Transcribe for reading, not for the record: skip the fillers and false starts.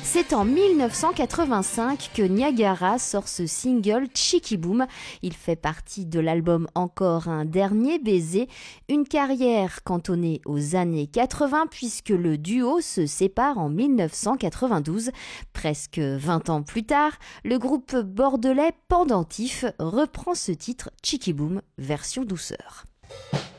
C'est en 1985 que Niagara sort ce single Cheeky Boom. Il fait partie de l'album Encore un dernier baiser, une carrière cantonnée aux années 80 puisque le duo se sépare en 1992. Presque 20 ans plus tard, le groupe bordelais Pendentif reprend ce titre Cheeky Boom version douceur.